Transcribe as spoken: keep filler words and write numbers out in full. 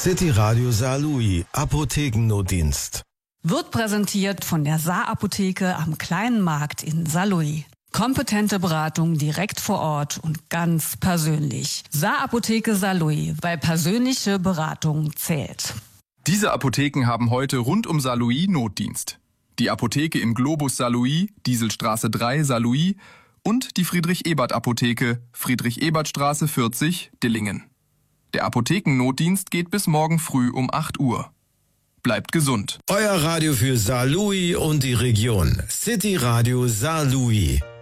City Radio Saarlouis, Apothekennotdienst. Wird präsentiert von der Saar-Apotheke am Kleinen Markt in Saarlouis. Kompetente Beratung direkt vor Ort und ganz persönlich. Saar-Apotheke Saarlouis, weil persönliche Beratung zählt. Diese Apotheken haben heute rund um Saarlouis Notdienst. Die Apotheke im Globus Saarlouis, Dieselstraße drei, Saarlouis und die Friedrich-Ebert-Apotheke, Friedrich-Ebert-Straße vierzig, Dillingen. Der Apothekennotdienst geht bis morgen früh um acht Uhr. Bleibt gesund. Euer Radio für Saarlouis und die Region. City Radio Saarlouis.